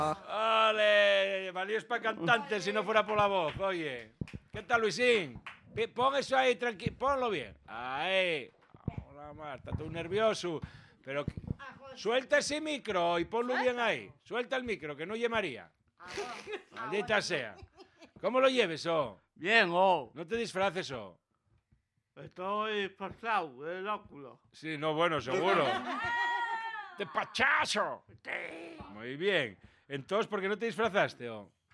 Vale, valíos para cantantes si no fuera por la voz, oye. ¿Qué tal, Luisín? Pon eso ahí, tranquilo, ponlo bien. Ahí. Hola, Marta, tú nervioso. Pero suelta ese micro y ponlo bien ahí. Suelta el micro, que no oye María. Maldita sea. ¿Cómo lo lleves, Bien, No te disfraces, Estoy pasado, el óculo. Sí, no, bueno, seguro. ¡De pachazo! Muy bien. Entonces, ¿por qué no te disfrazaste,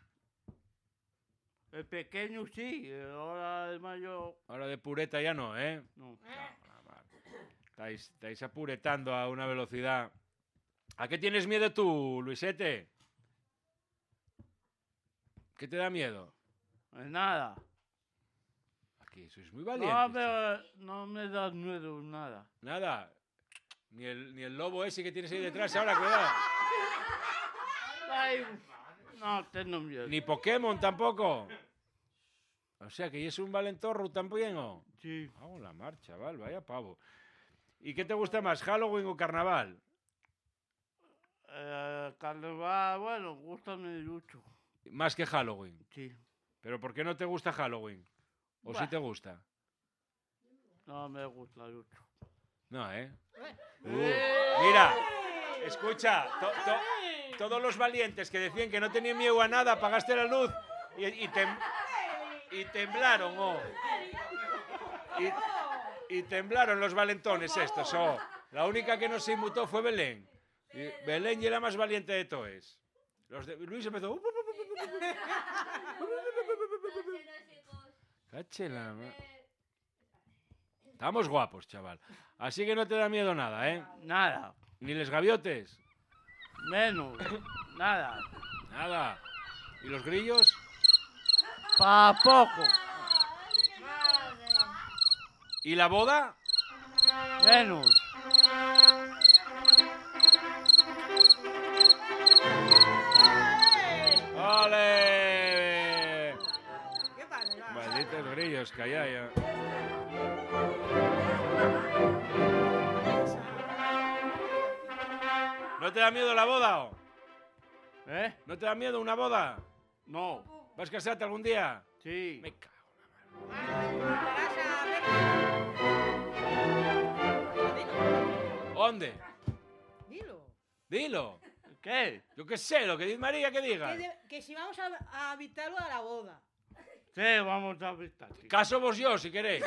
El pequeño sí, ahora el mayor... Ahora de pureta ya no, ¿eh? No. Estáis apuretando a una velocidad. ¿A qué tienes miedo tú, Luisete? ¿Qué te da miedo? Nada. Aquí sois muy valientes. No me da miedo nada. Nada. Ni el lobo ese que tienes ahí detrás ahora, cuidado. Ay, no tengo miedo. Ni Pokémon tampoco. O sea, que es un valentorro también, ¿o? Sí. Vamos la marcha, chaval, vaya pavo. ¿Y qué te gusta más, Halloween o Carnaval? Carnaval, bueno, gustame mucho. Más que Halloween. Sí. ¿Pero por qué no te gusta Halloween? ¿O sí te gusta? No me gusta mucho. No, ¿eh? Mira, escucha, todos los valientes que decían que no tenían miedo a nada, apagaste la luz y temblaron, Y temblaron los valentones estos, La única que no se inmutó fue Belén. Y Belén y la más valiente de todos. Luis empezó... Cáchela. Estamos guapos, chaval. Así que no te da miedo nada, ¿eh? Nada. Ni les gaviotes. Menos. Nada. Nada. ¿Y los grillos? Pa' poco. ¿Y la boda? Menos. ¡Ole! ¿Qué pasa? Malditos grillos, calla ya. ¿No te da miedo la boda, ¿No te da miedo una boda? No. ¿Vas a casarte algún día? Sí. Me cago en la madre. ¿Dónde? Dilo. ¿Qué? Yo qué sé, lo que dice María que diga. Que si vamos a invitarlo a la boda. Sí, vamos a visitar. Caso vos yo, si queréis.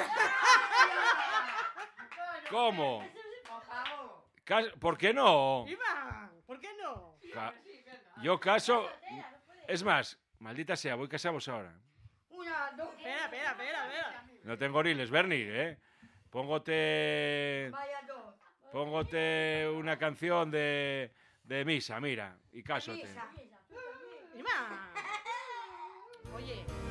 ¿Cómo? ¿Por qué no? Iván, ¿por qué no? Yo caso... Es más, maldita sea, voy casados ahora. Una, dos... Espera. No tengo goriles, Bernie, ¿eh? Póngote una canción de misa, mira, y cásote. Iván. Oye...